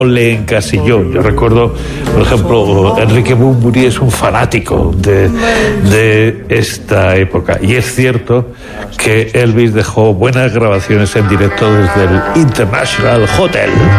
le encasilló. Yo recuerdo, por ejemplo, Enrique Bunbury es un fanático de esta época, y es cierto que Elvis dejó buenas grabaciones en directo desde el International Hotel.